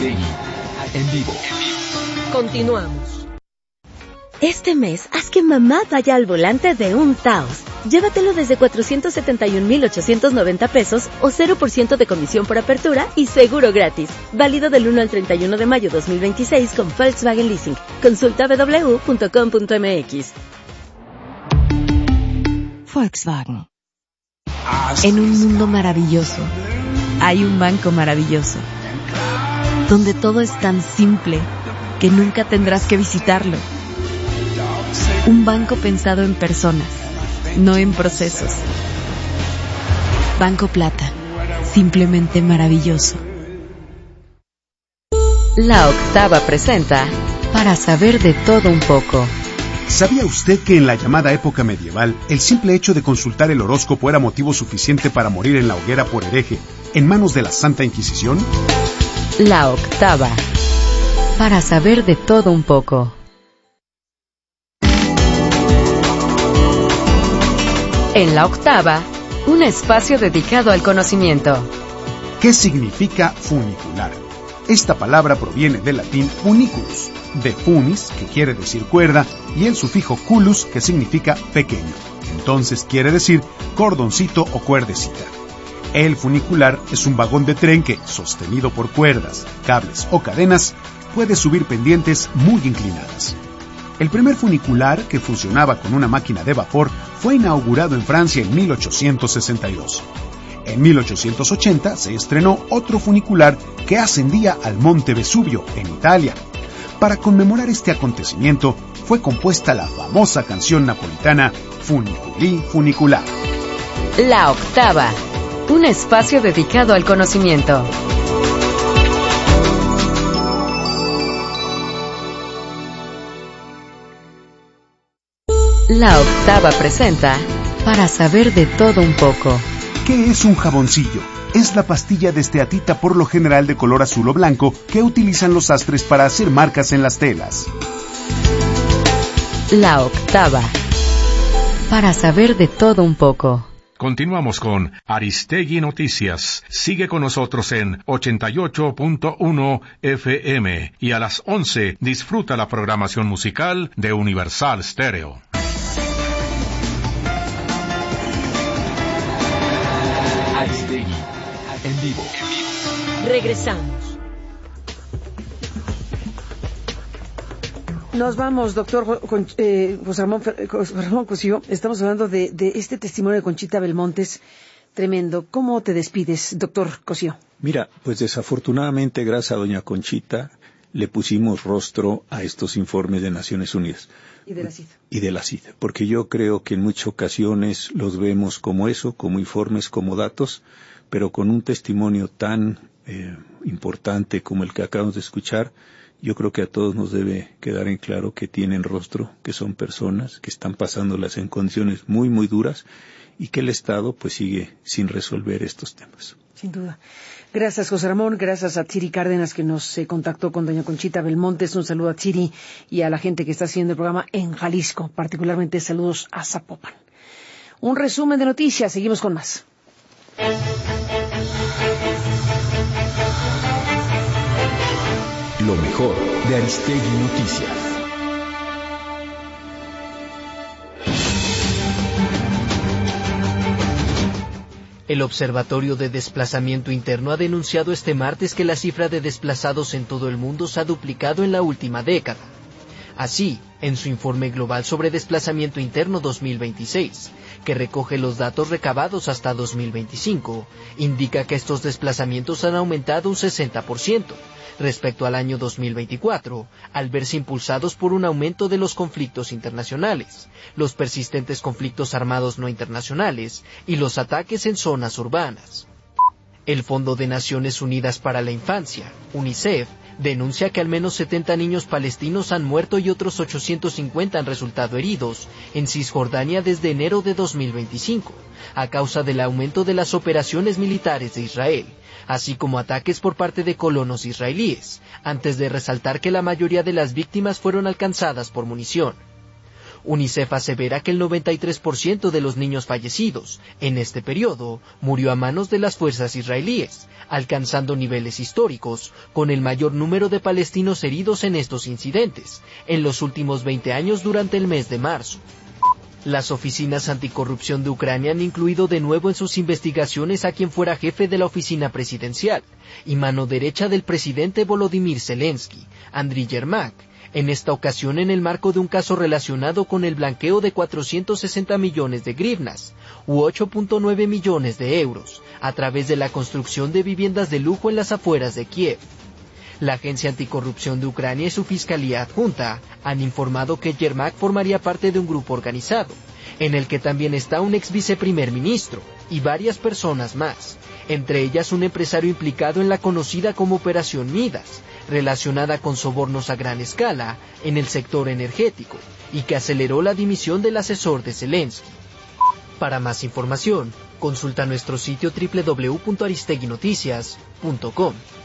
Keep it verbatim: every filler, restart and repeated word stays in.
Aristegui, en vivo. Continuamos. Este mes, haz que mamá vaya al volante de un Taos. Llévatelo desde cuatrocientos setenta y un mil ochocientos noventa pesos o cero por ciento de comisión por apertura y seguro gratis. Válido del uno al treinta y uno de mayo dos mil veintiséis con Volkswagen Leasing. Consulta doble u doble u punto com punto m x. Volkswagen. En un mundo maravilloso, hay un banco maravilloso, donde todo es tan simple que nunca tendrás que visitarlo. Un banco pensado en personas, no en procesos. Banco Plata, simplemente maravilloso. La Octava presenta Para saber de todo un poco. ¿Sabía usted que en la llamada época medieval, el simple hecho de consultar el horóscopo era motivo suficiente para morir en la hoguera por hereje, en manos de la Santa Inquisición? La Octava. Para saber de todo un poco. En La Octava, un espacio dedicado al conocimiento. ¿Qué significa funicular? Esta palabra proviene del latín funiculus, de funis, que quiere decir cuerda, y el sufijo culus, que significa pequeño. Entonces quiere decir cordoncito o cuerdecita. El funicular es un vagón de tren que, sostenido por cuerdas, cables o cadenas, puede subir pendientes muy inclinadas. El primer funicular, que funcionaba con una máquina de vapor, fue inaugurado en Francia en mil ochocientos sesenta y dos. En mil ochocientos ochenta se estrenó otro funicular que ascendía al Monte Vesubio, en Italia. Para conmemorar este acontecimiento, fue compuesta la famosa canción napolitana Funiculi Funicular. La Octava, un espacio dedicado al conocimiento. La Octava presenta Para saber de todo un poco. ¿Qué es un jaboncillo? Es la pastilla de esteatita, por lo general de color azul o blanco, que utilizan los sastres para hacer marcas en las telas. La Octava. Para saber de todo un poco. Continuamos con Aristegui Noticias. Sigue con nosotros en ochenta y ocho punto uno F M y a las once disfruta la programación musical de Universal Stereo. Aristegui, en vivo. Regresamos. Nos vamos, doctor Con, eh, José Ramón, José Ramón Cosío. Estamos hablando de, de este testimonio de Conchita Belmontes. Tremendo. ¿Cómo te despides, doctor Cosío? Mira, pues desafortunadamente, gracias a doña Conchita, le pusimos rostro a estos informes de Naciones Unidas. Y de la C I D. Y de la C I D. Porque yo creo que en muchas ocasiones los vemos como eso, como informes, como datos, pero con un testimonio tan eh, importante como el que acabamos de escuchar, yo creo que a todos nos debe quedar en claro que tienen rostro, que son personas, que están pasándolas en condiciones muy, muy duras y que el Estado pues sigue sin resolver estos temas. Sin duda. Gracias, José Ramón. Gracias a Tsiri Cárdenas, que nos eh, contactó con doña Conchita Belmontes. Un saludo a Tsiri y a la gente que está haciendo el programa en Jalisco. Particularmente saludos a Zapopan. Un resumen de noticias. Seguimos con más. Lo mejor de Aristegui Noticias. El Observatorio de Desplazamiento Interno ha denunciado este martes que la cifra de desplazados en todo el mundo se ha duplicado en la última década. Así, en su informe global sobre desplazamiento interno dos mil veintiséis, que recoge los datos recabados hasta dos mil veinticinco, indica que estos desplazamientos han aumentado un sesenta por ciento respecto al año dos mil veinticuatro, al verse impulsados por un aumento de los conflictos internacionales, los persistentes conflictos armados no internacionales y los ataques en zonas urbanas. El Fondo de Naciones Unidas para la Infancia, UNICEF, denuncia que al menos setenta niños palestinos han muerto y otros ochocientos cincuenta han resultado heridos en Cisjordania desde enero de dos mil veinticinco, a causa del aumento de las operaciones militares de Israel, así como ataques por parte de colonos israelíes, antes de resaltar que la mayoría de las víctimas fueron alcanzadas por munición. UNICEF asevera que el noventa y tres por ciento de los niños fallecidos en este periodo murió a manos de las fuerzas israelíes, alcanzando niveles históricos con el mayor número de palestinos heridos en estos incidentes en los últimos veinte años durante el mes de marzo. Las oficinas anticorrupción de Ucrania han incluido de nuevo en sus investigaciones a quien fuera jefe de la oficina presidencial y mano derecha del presidente Volodymyr Zelensky, Andriy Yermak, en esta ocasión en el marco de un caso relacionado con el blanqueo de cuatrocientos sesenta millones de grivnas, u ocho punto nueve millones de euros, a través de la construcción de viviendas de lujo en las afueras de Kiev. La Agencia Anticorrupción de Ucrania y su Fiscalía Adjunta han informado que Yermak formaría parte de un grupo organizado, en el que también está un ex viceprimer ministro y varias personas más, entre ellas un empresario implicado en la conocida como Operación Midas, relacionada con sobornos a gran escala en el sector energético, y que aceleró la dimisión del asesor de Zelensky. Para más información, consulta nuestro sitio doble u doble u doble u punto aristegui noticias punto com.